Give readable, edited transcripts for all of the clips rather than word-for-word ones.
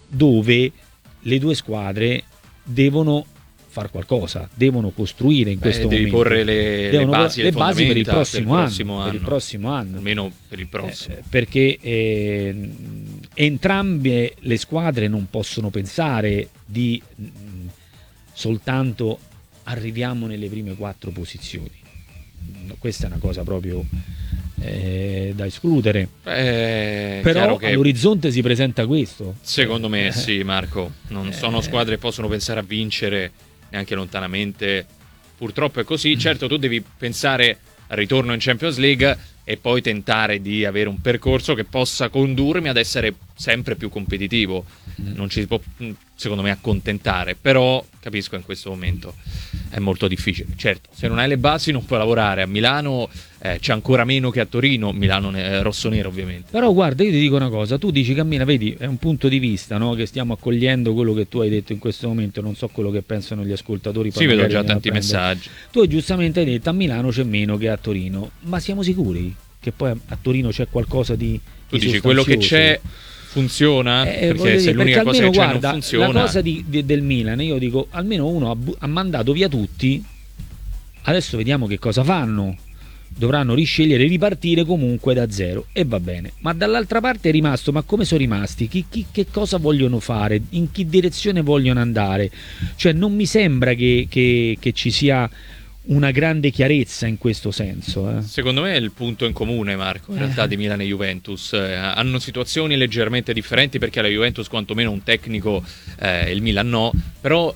dove le due squadre devono far qualcosa, devono costruire in questo devi momento. porre le basi per il prossimo anno. Per il prossimo anno. Almeno per il prossimo. Perché entrambe le squadre non possono pensare di soltanto arriviamo nelle prime 4 posizioni. Questa è una cosa proprio da escludere. Però che all'orizzonte si presenta questo. Secondo me sì, Marco. Non sono squadre che possono pensare a vincere neanche lontanamente. Purtroppo è così. Certo, tu devi pensare al ritorno in Champions League e poi tentare di avere un percorso che possa condurmi ad essere sempre più competitivo. Non ci si può, secondo me, accontentare, però capisco in questo momento è molto difficile. Certo, se non hai le basi non puoi lavorare. A Milano c'è ancora meno che a Torino, Milano rossonero ovviamente. Però guarda, io ti dico una cosa, tu dici cammina, vedi, è un punto di vista, no? Che stiamo accogliendo quello che tu hai detto in questo momento, non so quello che pensano gli ascoltatori. Sì, vedo già tanti messaggi. Tu giustamente hai detto a Milano c'è meno che a Torino, ma siamo sicuri che poi a Torino c'è qualcosa di tu dici quello che c'è funziona? Perché se l'unica cosa che c'è non funziona. La cosa del Milan, io dico, almeno uno ha mandato via tutti, adesso vediamo che cosa fanno. Dovranno riscegliere, ripartire comunque da zero e va bene, ma dall'altra parte è rimasto, ma come sono rimasti? Che cosa vogliono fare? In che direzione vogliono andare? Cioè non mi sembra che ci sia una grande chiarezza in questo senso. Secondo me è il punto in comune, Marco, in realtà di Milan e Juventus. Hanno situazioni leggermente differenti perché la Juventus quantomeno un tecnico, il Milan no, però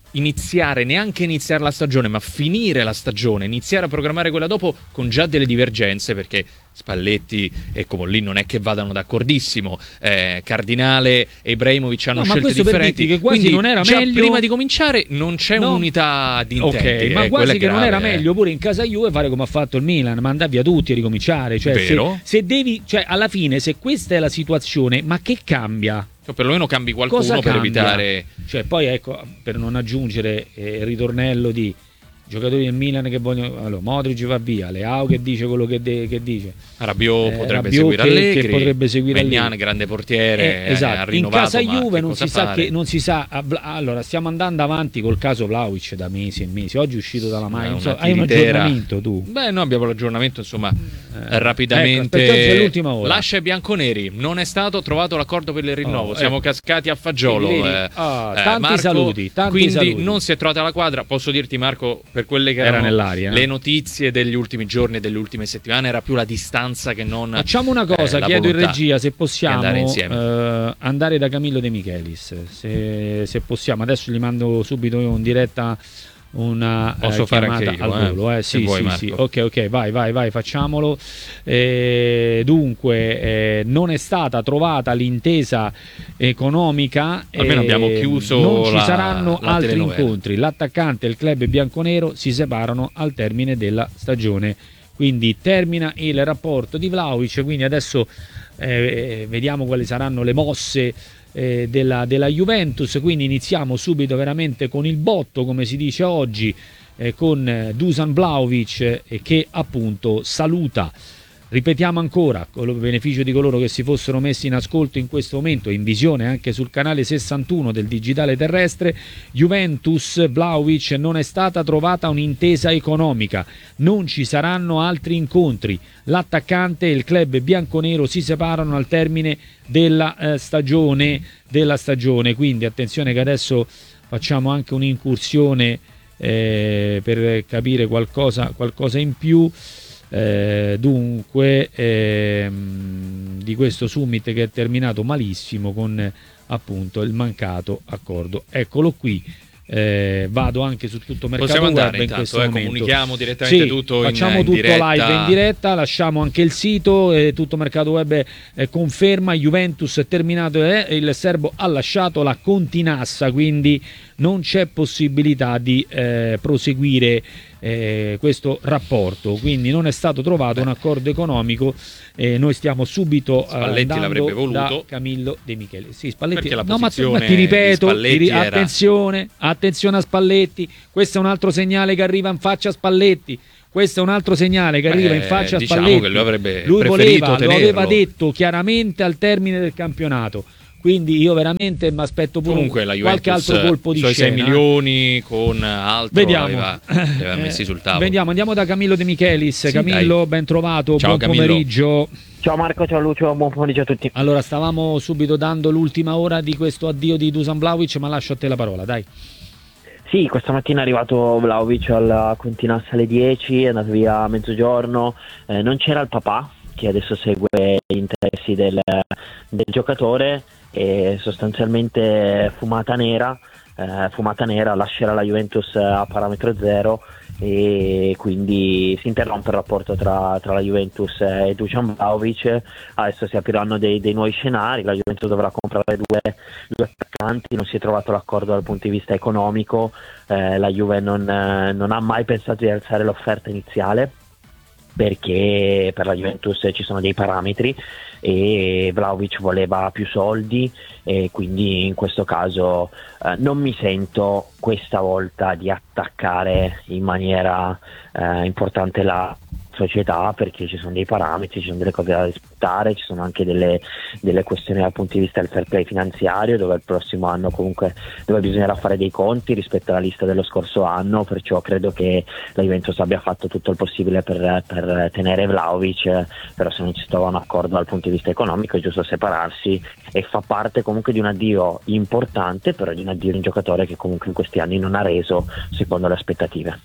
neanche iniziare la stagione, ma finire la stagione, iniziare a programmare quella dopo con già delle divergenze, perché Spalletti e Comolli non è che vadano d'accordissimo, Cardinale e Ibrahimovic hanno scelte differenti, che quasi quindi non era già meglio. prima di cominciare non c'è un'unità di intenti. Ok, ma quasi che non era meglio pure in casa Juve fare come ha fatto il Milan, mandare via tutti e ricominciare, cioè se devi, cioè alla fine se questa è la situazione, ma che cambia? Perlomeno cambi qualcuno per evitare. Cioè, poi ecco, per non aggiungere il ritornello di giocatori del Milan che vogliono. Allora, Modric va via, Leao che dice quello che dice. Rabiot potrebbe seguire Allegri, che potrebbe seguire Maignan, grande portiere, esatto. In casa Juve non si sa. Allora, stiamo andando avanti col caso Vlahovic da mesi e mesi. Oggi è uscito dalla Maglia. Hai un aggiornamento tu? Beh, noi abbiamo l'aggiornamento, insomma, rapidamente. Ecco, l'ultima ora. Lascia i bianconeri. Non è stato trovato l'accordo per il rinnovo. Siamo cascati a fagiolo. Tanti Marco, saluti. Quindi saluti. non si è trovata la quadra. Posso dirti, Marco, per quelle che era nell'aria, le notizie degli ultimi giorni e delle ultime settimane, era più la distanza che non. Facciamo una cosa, chiedo in regia se possiamo andare da Camillo De Michelis, se possiamo. Adesso gli mando subito io in diretta una posso fare anche io, al volo, sì, vuoi, sì. Ok, vai, facciamolo. Dunque non è stata trovata l'intesa economica, almeno abbiamo chiuso, non ci saranno la altri telenovela. incontri. L'attaccante e il club bianconero si separano al termine della stagione, quindi termina il rapporto di Vlahovic. Quindi adesso vediamo quali saranno le mosse della Juventus. Quindi iniziamo subito veramente con il botto, come si dice oggi, con Dusan Vlahovic che appunto saluta. Ripetiamo ancora, con il beneficio di coloro che si fossero messi in ascolto in questo momento, in visione anche sul canale 61 del digitale terrestre, Juventus Vlahovic, non è stata trovata un'intesa economica, non ci saranno altri incontri, l'attaccante e il club bianconero si separano al termine della stagione, quindi attenzione che adesso facciamo anche un'incursione per capire qualcosa in più. Dunque di questo summit che è terminato malissimo con appunto il mancato accordo. Eccolo qui. Vado anche su tutto Mercato Possiamo Web andare in questo intanto, momento. comunichiamo direttamente tutto facciamo in tutto diretta. Live in diretta, lasciamo anche il sito, tutto Mercato Web conferma Juventus è terminato, il serbo ha lasciato la Continassa, quindi non c'è possibilità di proseguire questo rapporto, quindi non è stato trovato un accordo economico. Noi stiamo subito Spalletti l'avrebbe voluto da Camillo De Michelis. Sì, Spalletti. La ma ti ripeto, attenzione a Spalletti, questo è un altro segnale che arriva in faccia a Spalletti. Questo è un altro segnale che arriva in faccia a Spalletti. Che lui avrebbe lo aveva aveva detto chiaramente al termine del campionato. quindi io veramente mi aspetto pure comunque la Juventus, qualche altro colpo di i suoi scena. 6 milioni con altro Vediamo. li aveva messi sul tavolo. Vediamo, andiamo da Camillo De Michelis. Sì, Camillo, ben trovato, Ciao, buon Camillo. pomeriggio. Ciao Marco, ciao Lucio, buon pomeriggio a tutti. Allora, stavamo subito dando l'ultima ora di questo addio di Dusan Vlahovic, ma lascio a te la parola, dai. Sì, questa mattina è arrivato Vlahovic alla Quintinas alle 10, è andato via a mezzogiorno, non c'era il papà che adesso segue gli interessi del giocatore e sostanzialmente fumata nera, lascerà la Juventus a parametro zero e quindi si interrompe il rapporto tra la Juventus e Dusan Vlahovic. Adesso si apriranno dei nuovi scenari, la Juventus dovrà comprare due attaccanti, non si è trovato l'accordo dal punto di vista economico, la Juve non ha mai pensato di alzare l'offerta iniziale perché per la Juventus ci sono dei parametri e Vlahovic voleva più soldi e quindi in questo caso non mi sento questa volta di attaccare in maniera importante la società, perché ci sono dei parametri, ci sono delle cose da rispettare, ci sono anche delle questioni dal punto di vista del fair play finanziario, dove il prossimo anno comunque dove bisognerà fare dei conti rispetto alla lista dello scorso anno, perciò credo che la Juventus abbia fatto tutto il possibile per tenere Vlahovic, però se non si trova un accordo dal punto di vista economico è giusto separarsi e fa parte comunque di un addio importante, però di un addio di un giocatore che comunque in questi anni non ha reso secondo le aspettative.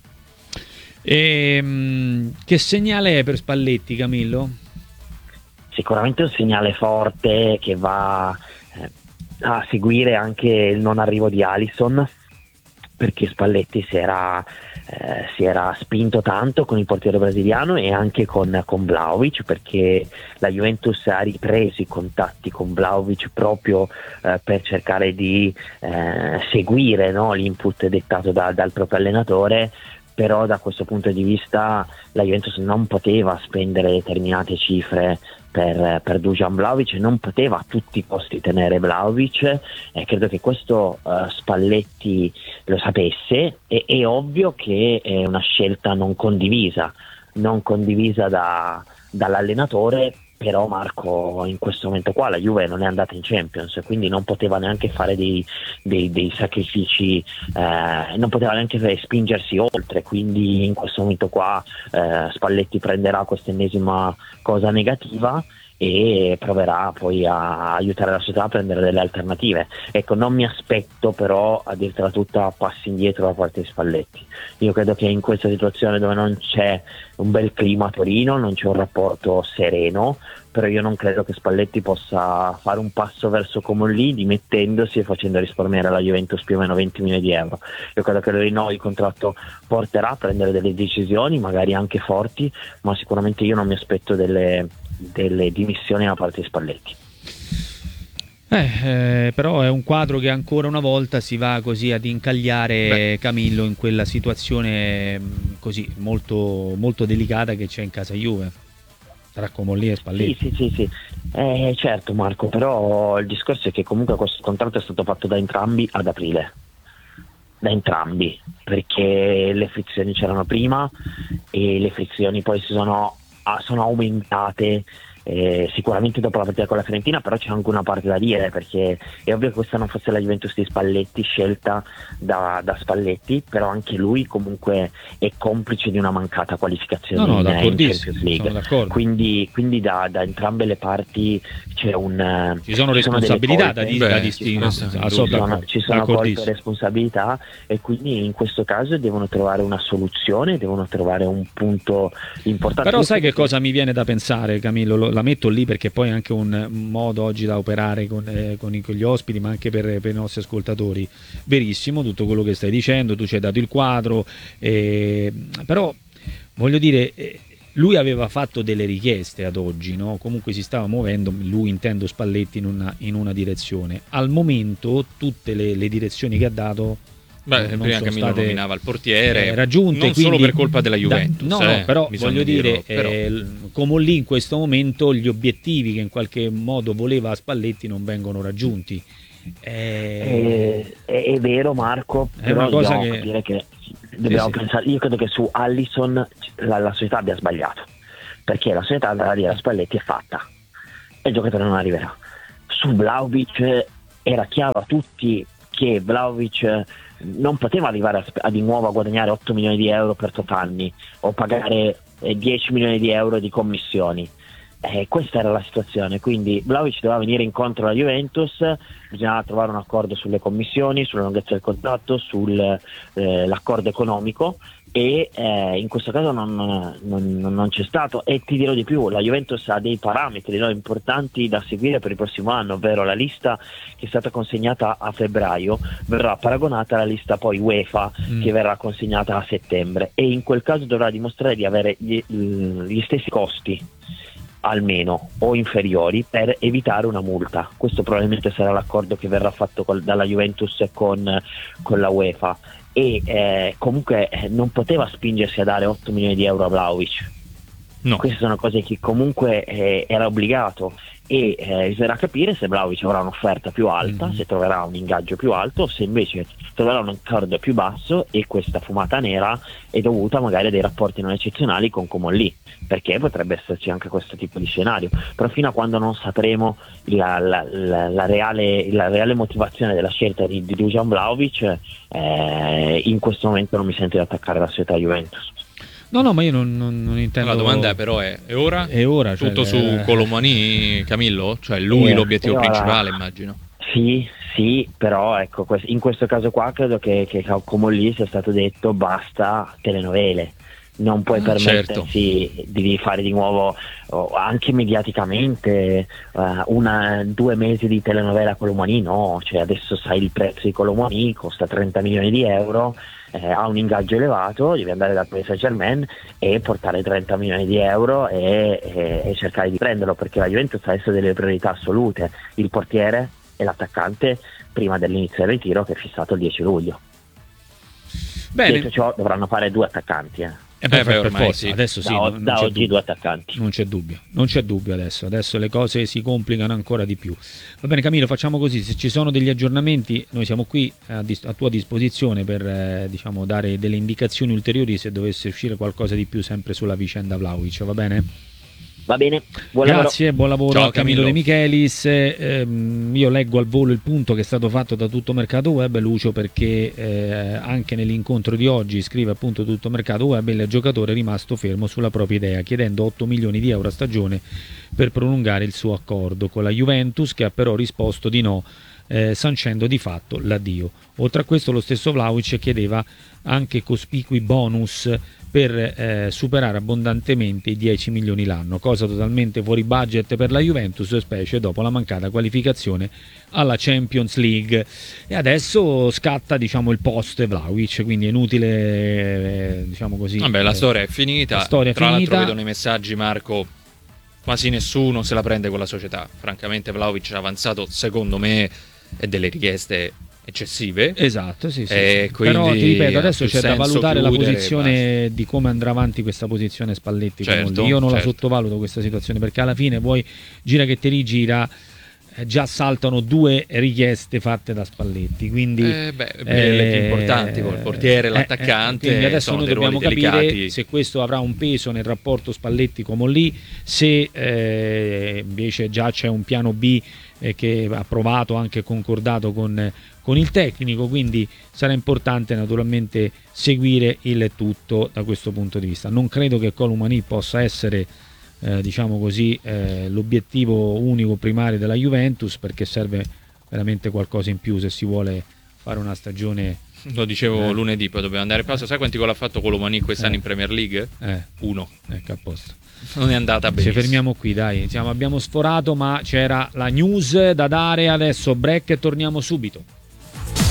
Che segnale è per Spalletti, Camillo? Sicuramente un segnale forte che va a seguire anche il non arrivo di Alisson, perché Spalletti si era spinto tanto con il portiere brasiliano e anche con Vlahovic, perché la Juventus ha ripreso i contatti con Vlahovic proprio per cercare di seguire, no, l'input dettato dal proprio allenatore. Però da questo punto di vista la Juventus non poteva spendere determinate cifre per Dusan Vlahovic, non poteva a tutti i costi tenere Vlahovic e credo che questo Spalletti lo sapesse. È ovvio che è una scelta non condivisa dall'allenatore, però Marco, in questo momento qua la Juve non è andata in Champions, quindi non poteva neanche fare dei sacrifici, non poteva neanche spingersi oltre, quindi in questo momento qua Spalletti prenderà questa ennesima cosa negativa e proverà poi a aiutare la società a prendere delle alternative. Ecco, non mi aspetto però, a dirtela tutta, passi indietro da parte di Spalletti. Io credo che in questa situazione dove non c'è un bel clima a Torino, non c'è un rapporto sereno, però io non credo che Spalletti possa fare un passo verso Comolli dimettendosi e facendo risparmiare alla Juventus più o meno 20 milioni di euro. Io credo che il rinnovo di contratto porterà a prendere delle decisioni, magari anche forti, ma sicuramente io non mi aspetto delle dimissioni da parte di Spalletti. Però è un quadro che ancora una volta si va così ad incagliare, Camillo, in quella situazione così molto, molto delicata che c'è in casa Juve tra Comolli e Spalletti. Sì. Certo Marco, però il discorso è che comunque questo contratto è stato fatto da entrambi ad aprile, perché le frizioni c'erano prima e le frizioni poi sono aumentate sicuramente dopo la partita con la Fiorentina, però c'è anche una parte da dire, perché è ovvio che questa non fosse la Juventus di Spalletti scelta da Spalletti, però anche lui comunque è complice di una mancata qualificazione in Champions League, quindi da entrambe le parti ci sono responsabilità ci sono colte responsabilità, e quindi in questo caso devono trovare una soluzione, devono trovare un punto importante. Però sai che cosa mi viene da pensare, Camillo? La metto lì perché poi è anche un modo oggi da operare con gli ospiti, ma anche per i nostri ascoltatori. Verissimo tutto quello che stai dicendo, tu ci hai dato il quadro, però voglio dire, lui aveva fatto delle richieste ad oggi, no? Comunque si stava muovendo, lui intendo Spalletti, in una direzione. Al momento tutte le direzioni che ha dato prima sono Camillo state nominava il portiere raggiunte, non solo per colpa della Juventus, però voglio dire, come lì in questo momento gli obiettivi che in qualche modo voleva Spalletti non vengono raggiunti. È vero Marco, però dobbiamo capire che dobbiamo pensare, io credo che su Alisson la società abbia sbagliato, perché la società andrà a dire a Spalletti è fatta e il giocatore non arriverà. su Vlahovic era chiaro a tutti che Vlahovic non poteva arrivare di nuovo a guadagnare 8 milioni di euro per Totanni o pagare 10 milioni di euro di commissioni. Questa era la situazione, quindi Vlahovic doveva venire incontro alla Juventus, bisognava trovare un accordo sulle commissioni, sulla lunghezza del contratto, sull'accordo economico, e in questo caso non c'è stato. E ti dirò di più, la Juventus ha dei parametri importanti da seguire per il prossimo anno, ovvero la lista che è stata consegnata a febbraio verrà paragonata alla lista poi UEFA che verrà consegnata a settembre, e in quel caso dovrà dimostrare di avere gli stessi costi almeno o inferiori per evitare una multa. Questo probabilmente sarà l'accordo che verrà fatto dalla Juventus con la UEFA, e comunque non poteva spingersi a dare 8 milioni di euro a Vlahovic. No. Queste sono cose che comunque era obbligato, e bisognerà capire se Vlahovic avrà un'offerta più alta, se troverà un ingaggio più alto, o se invece troverà un accordo più basso, e questa fumata nera è dovuta magari a dei rapporti non eccezionali con Comolli, perché potrebbe esserci anche questo tipo di scenario. Però fino a quando non sapremo la reale motivazione della scelta di Dusan Vlahovic, in questo momento non mi sento di attaccare la società Juventus. No, ma io non intendo. La domanda però è ora? È ora, cioè, tutto su Colomani, Camillo? Cioè lui l'obiettivo principale, immagino. Sì, però ecco, in questo caso qua credo che come lì sia stato detto basta telenovele. Non puoi permettersi di fare di nuovo, anche mediaticamente, 2 mesi di telenovela Colomani. No, cioè adesso sai il prezzo di Colomani, costa 30 milioni di euro, ha un ingaggio elevato, devi andare dal Paris Saint-Germain e portare 30 milioni di euro e cercare di prenderlo, perché la Juventus adesso ha delle priorità assolute: il portiere e l'attaccante, prima dell'inizio del ritiro che è fissato il 10 luglio. Bene. Detto ciò, dovranno fare 2 attaccanti. Per ormai forza. sì. Adesso sì, da oggi dubbio. 2 attaccanti. Non c'è dubbio adesso le cose si complicano ancora di più. Va bene Camillo, facciamo così: se ci sono degli aggiornamenti noi siamo qui a tua disposizione per dare delle indicazioni ulteriori se dovesse uscire qualcosa di più sempre sulla vicenda Vlahovic, va bene? Va bene, Grazie, buon lavoro. Ciao, a Camillo Camillo De Michelis. Io leggo al volo il punto che è stato fatto da Tutto Mercato Web, Lucio, perché anche nell'incontro di oggi, scrive appunto Tutto Mercato Web, il giocatore è rimasto fermo sulla propria idea, chiedendo 8 milioni di euro a stagione per prolungare il suo accordo con la Juventus, che ha però risposto di no, sancendo di fatto l'addio. Oltre a questo, lo stesso Vlahovic chiedeva anche cospicui bonus per superare abbondantemente i 10 milioni l'anno, cosa totalmente fuori budget per la Juventus, specie dopo la mancata qualificazione alla Champions League. E adesso scatta il post Vlahovic, quindi è inutile così. Vabbè, la storia è finita. Tra l'altro vedo nei messaggi, Marco, quasi nessuno se la prende con la società. Francamente Vlahovic ha avanzato, secondo me, e delle richieste eccessive. Esatto, sì. Però ti ripeto, adesso c'è da valutare la posizione basta. di come andrà avanti questa posizione Spalletti. Certo, io non la sottovaluto questa situazione, perché alla fine vuoi gira che ti rigira, già saltano 2 richieste fatte da Spalletti, quindi le più importanti con il portiere e l'attaccante. Quindi adesso sono noi dobbiamo capire delicati. se questo avrà un peso nel rapporto Spalletti-Comolli, se invece già c'è un piano B che ha approvato, anche concordato con il tecnico, quindi sarà importante naturalmente seguire il tutto da questo punto di vista. Non credo che Colomani possa essere l'obiettivo unico primario della Juventus, perché serve veramente qualcosa in più se si vuole fare una stagione. Lo dicevo lunedì, poi dobbiamo andare a pausa. Sai quanti gol ha fatto Colomani quest'anno in Premier League? 1. Ecco, a posto. Non è andata benissimo. Ci fermiamo qui, dai. Abbiamo sforato, ma c'era la news da dare. Adesso break e torniamo subito.